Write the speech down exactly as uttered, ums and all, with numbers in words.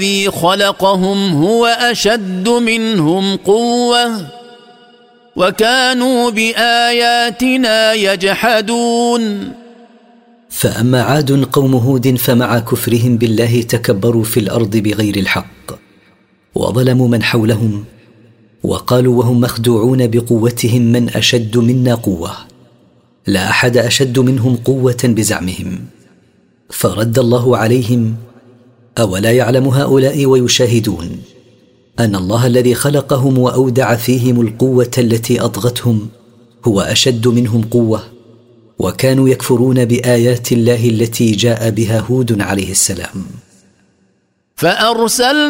الذي خلقهم هو أشد منهم قوة وكانوا بآياتنا يجحدون. فأما عاد قوم هود فمع كفرهم بالله تكبروا في الأرض بغير الحق وظلموا من حولهم وقالوا وهم مخدوعون بقوتهم من أشد منا قوة، لا أحد أشد منهم قوة بزعمهم. فرد الله عليهم: أولا يعلم هؤلاء ويشاهدون أن الله الذي خلقهم وأودع فيهم القوة التي أطغتهم هو أشد منهم قوة، وكانوا يكفرون بآيات الله التي جاء بها هود عليه السلام. فأرسلنا